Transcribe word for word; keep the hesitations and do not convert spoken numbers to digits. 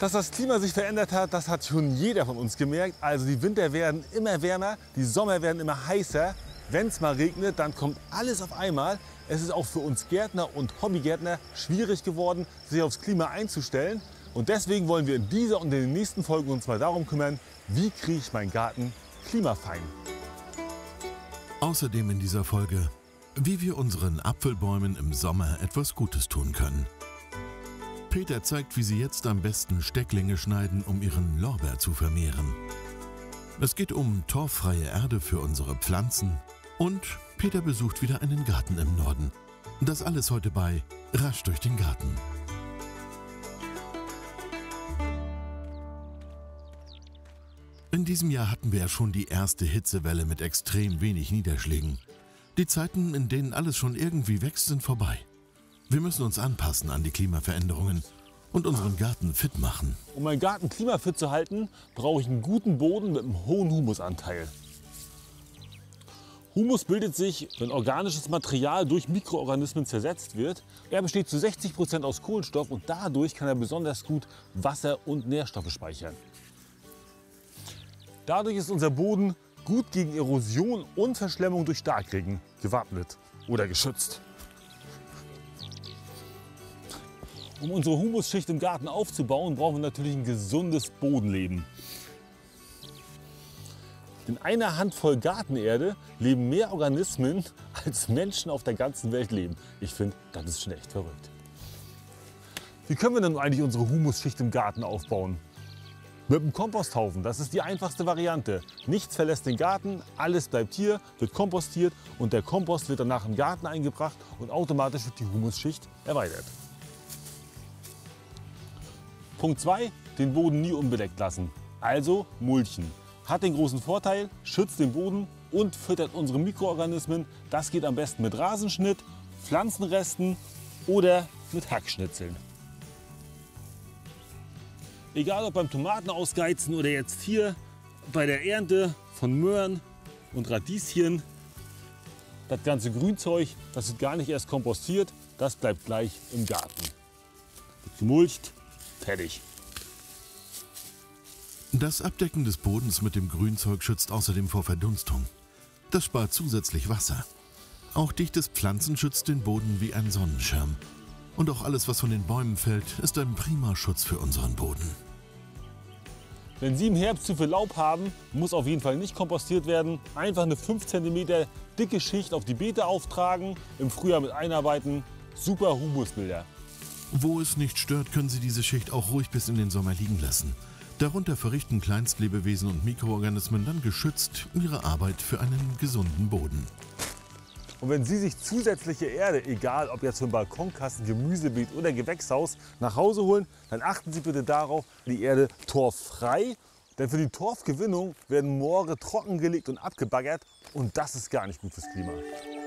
Dass das Klima sich verändert hat, das hat schon jeder von uns gemerkt. Also die Winter werden immer wärmer, die Sommer werden immer heißer. Wenn es mal regnet, dann kommt alles auf einmal. Es ist auch für uns Gärtner und Hobbygärtner schwierig geworden, sich aufs Klima einzustellen. Und deswegen wollen wir in dieser und in den nächsten Folgen uns mal darum kümmern, wie kriege ich meinen Garten klimafein. Außerdem in dieser Folge, wie wir unseren Apfelbäumen im Sommer etwas Gutes tun können. Peter zeigt, wie Sie jetzt am besten Stecklinge schneiden, um Ihren Lorbeer zu vermehren. Es geht um torffreie Erde für unsere Pflanzen und Peter besucht wieder einen Garten im Norden. Das alles heute bei Rasch durch den Garten. In diesem Jahr hatten wir ja schon die erste Hitzewelle mit extrem wenig Niederschlägen. Die Zeiten, in denen alles schon irgendwie wächst, sind vorbei. Wir müssen uns anpassen an die Klimaveränderungen und unseren Garten fit machen. Um meinen Garten klimafit zu halten, brauche ich einen guten Boden mit einem hohen Humusanteil. Humus bildet sich, wenn organisches Material durch Mikroorganismen zersetzt wird. Er besteht zu sechzig Prozent aus Kohlenstoff und dadurch kann er besonders gut Wasser und Nährstoffe speichern. Dadurch ist unser Boden gut gegen Erosion und Verschlemmung durch Starkregen gewappnet oder geschützt. Um unsere Humusschicht im Garten aufzubauen, brauchen wir natürlich ein gesundes Bodenleben. In einer Handvoll Gartenerde leben mehr Organismen, als Menschen auf der ganzen Welt leben. Ich finde, das ist schon echt verrückt. Wie können wir denn eigentlich unsere Humusschicht im Garten aufbauen? Mit einem Komposthaufen, das ist die einfachste Variante. Nichts verlässt den Garten, alles bleibt hier, wird kompostiert und der Kompost wird danach im Garten eingebracht und automatisch wird die Humusschicht erweitert. Punkt zwei. Den Boden nie unbedeckt lassen. Also mulchen. Hat den großen Vorteil, schützt den Boden und füttert unsere Mikroorganismen. Das geht am besten mit Rasenschnitt, Pflanzenresten oder mit Hackschnitzeln. Egal ob beim Tomatenausgeizen oder jetzt hier bei der Ernte von Möhren und Radieschen. Das ganze Grünzeug, das wird gar nicht erst kompostiert, das bleibt gleich im Garten. Wird gemulcht. Fertig. Das Abdecken des Bodens mit dem Grünzeug schützt außerdem vor Verdunstung. Das spart zusätzlich Wasser. Auch dichtes Pflanzen schützt den Boden wie ein Sonnenschirm. Und auch alles, was von den Bäumen fällt, ist ein prima Schutz für unseren Boden. Wenn Sie im Herbst zu viel Laub haben, muss auf jeden Fall nicht kompostiert werden. Einfach eine fünf Zentimeter dicke Schicht auf die Beete auftragen, im Frühjahr mit einarbeiten. Super Humusbilder. Wo es nicht stört, können Sie diese Schicht auch ruhig bis in den Sommer liegen lassen. Darunter verrichten Kleinstlebewesen und Mikroorganismen dann geschützt ihre Arbeit für einen gesunden Boden. Und wenn Sie sich zusätzliche Erde, egal ob jetzt für einen Balkonkasten, Gemüsebeet oder Gewächshaus, nach Hause holen, dann achten Sie bitte darauf, die Erde torffrei. Denn für die Torfgewinnung werden Moore trockengelegt und abgebaggert und das ist gar nicht gut fürs Klima.